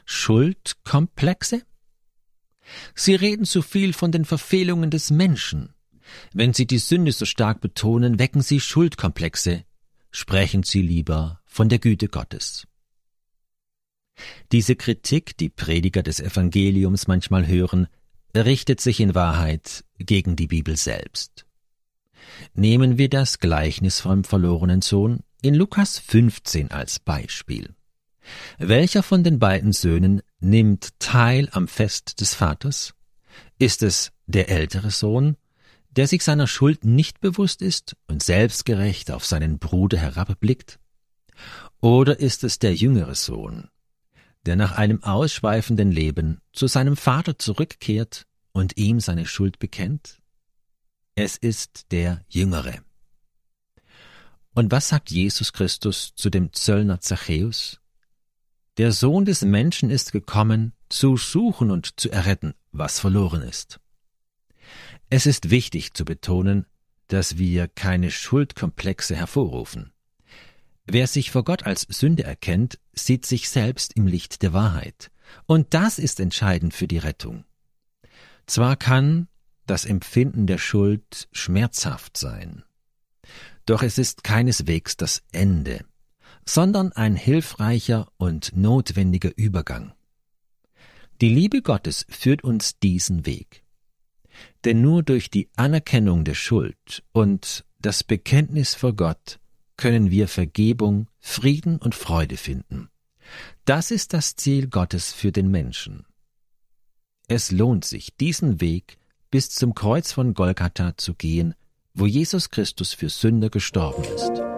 Schuldkomplexe? Sie reden zu viel von den Verfehlungen des Menschen. Wenn Sie die Sünde so stark betonen, wecken Sie Schuldkomplexe. Sprechen Sie lieber von der Güte Gottes. Diese Kritik, die Prediger des Evangeliums manchmal hören, richtet sich in Wahrheit gegen die Bibel selbst. Nehmen wir das Gleichnis vom verlorenen Sohn in Lukas 15 als Beispiel. Welcher von den beiden Söhnen nimmt teil am Fest des Vaters? Ist es der ältere Sohn, der sich seiner Schuld nicht bewusst ist und selbstgerecht auf seinen Bruder herabblickt? Oder ist es der jüngere Sohn, der nach einem ausschweifenden Leben zu seinem Vater zurückkehrt und ihm seine Schuld bekennt? Es ist der Jüngere. Und was sagt Jesus Christus zu dem Zöllner Zachäus? Der Sohn des Menschen ist gekommen, zu suchen und zu erretten, was verloren ist. Es ist wichtig zu betonen, dass wir keine Schuldkomplexe hervorrufen. Wer sich vor Gott als Sünde erkennt, sieht sich selbst im Licht der Wahrheit. Und das ist entscheidend für die Rettung. Zwar kann das Empfinden der Schuld schmerzhaft sein, doch es ist keineswegs das Ende, sondern ein hilfreicher und notwendiger Übergang. Die Liebe Gottes führt uns diesen Weg. Denn nur durch die Anerkennung der Schuld und das Bekenntnis vor Gott können wir Vergebung, Frieden und Freude finden. Das ist das Ziel Gottes für den Menschen. Es lohnt sich, diesen Weg bis zum Kreuz von Golgatha zu gehen, wo Jesus Christus für Sünder gestorben ist.